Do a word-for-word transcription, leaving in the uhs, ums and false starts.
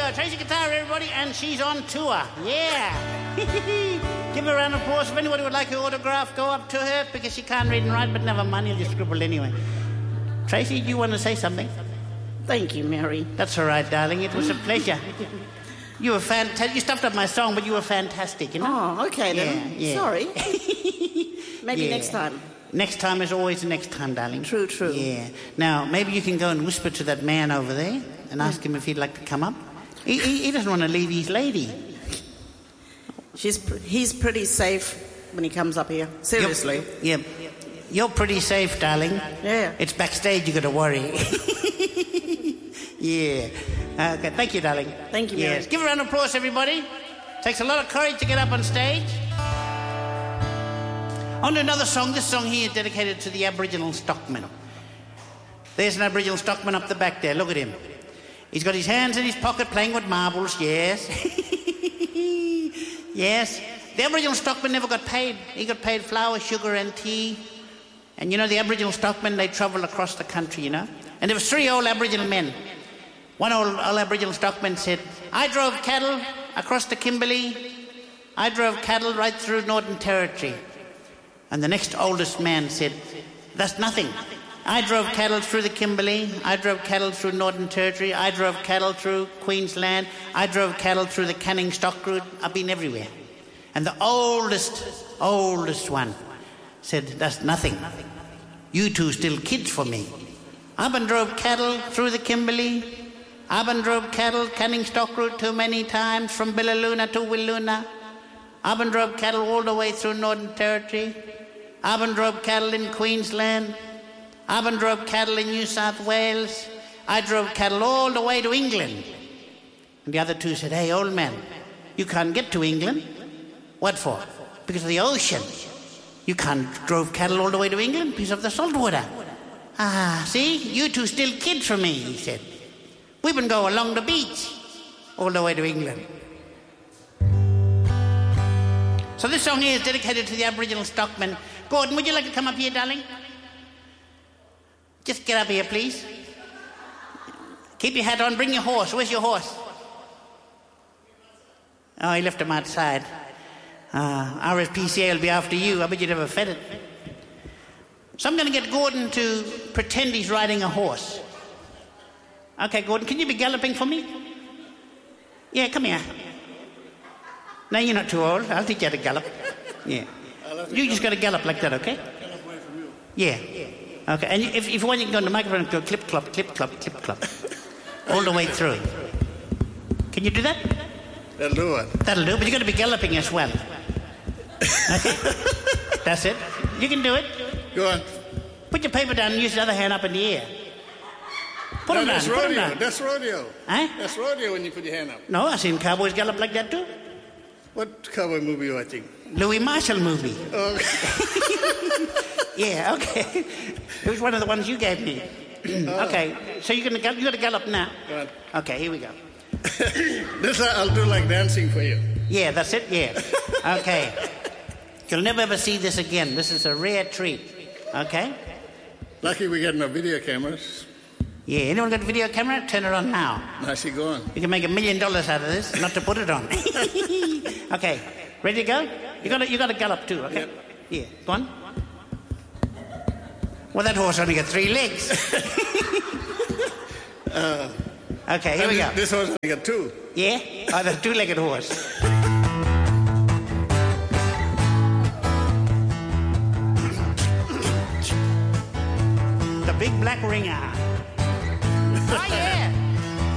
uh, Tracy Guitar, everybody, and she's on tour. Yeah. Give her a round of applause. If anybody would like her autograph, go up to her because she can't read and write, but never mind, you'll just scribble anyway. Tracy, do you want to say something? Thank you, Mary. That's all right, darling. It was a pleasure. You were fantastic. You stuffed up my song, but you were fantastic, you know? Oh, okay then. Yeah, yeah. Sorry. Maybe Yeah. next time. Next time is always the next time, darling. True, true. Yeah. Now, maybe you can go and whisper to that man over there and ask him if he'd like to come up. He, he, he doesn't want to leave his lady. She's pr- he's pretty safe when he comes up here. Seriously. Yep. You're pretty safe, darling. Yeah. It's backstage you got to worry. Yeah. Okay. Thank you, darling. Thank you, Mary. Yes. Give a round of applause, everybody. Takes a lot of courage to get up on stage. On to another song. This song here is dedicated to the Aboriginal stockman. There's an Aboriginal stockman up the back there. Look at him. He's got his hands in his pocket playing with marbles. Yes. Yes. The Aboriginal stockman never got paid. He got paid flour, sugar and tea. And you know, the Aboriginal stockmen, they travel across the country, you know. And there was three old Aboriginal men. One old, old Aboriginal stockman said, I drove cattle across the Kimberley. I drove cattle right through Northern Territory. And the next oldest man said, that's nothing. I drove cattle through the Kimberley. I drove cattle through Northern Territory. I drove cattle through Queensland. I drove cattle through the Canning Stock Route. I've been everywhere. And the oldest, oldest one said, that's nothing. You two still kids for me. I've been drove cattle through the Kimberley. I've been drove cattle Canning Stock Route too many times from Billaloona to Willoona. I've been drove cattle all the way through Northern Territory. I've been drove cattle in Queensland. I've been drove cattle in New South Wales. I drove cattle all the way to England. And the other two said, hey, old man, you can't get to England. What for? Because of the ocean. You can't drove cattle all the way to England because of the salt water. Ah, see, you two still kids for me, he said. We've been going along the beach all the way to England. So this song here is dedicated to the Aboriginal stockman. Gordon, would you like to come up here, darling? Just get up here, please. Keep your hat on. Bring your horse. Where's your horse? Oh, he left him outside. Uh, R S P C A will be after you. I bet you never fed it. So I'm going to get Gordon to pretend he's riding a horse. Okay, Gordon, can you be galloping for me? Yeah, come here. No, you're not too old. I'll teach you how to gallop. Yeah. You just got to gallop like that, okay? Gallop away from you. Yeah. Okay, and if, if you want, you can go on the microphone and go clip, clop, clip, clop, clip, clop. All the way through. Can you do that? That'll do it. That'll do, but you've got to be galloping as well. Okay? That's it. You can do it. Go on. Put your paper down and use the other hand up in the air. Put No, them down, that's put them rodeo. down. That's rodeo. Huh? That's rodeo when you put your hand up. No, I've seen cowboys gallop like that too. What cowboy movie you watching? Louis Marshall movie. Oh. Yeah, okay. It was one of the ones you gave me. Oh. Okay, so you're gonna you got to gallop now. Go on. Okay, here we go. This I'll do like dancing for you. Yeah, that's it. Yeah. Okay. You'll never ever see this again. This is a rare treat. Okay. Lucky we got no video cameras. Yeah. Anyone got a video camera? Turn it on now. Nice you go on. You can make a million dollars out of this, not to put it on. Okay. Ready to go? You got to you got to gallop too. Okay. Yep. Yeah. Go on. Well, that horse only got three legs. uh, okay, here we this, go. This horse only got two. Yeah? Oh, the two-legged horse. The big black ringer. Oh, yeah.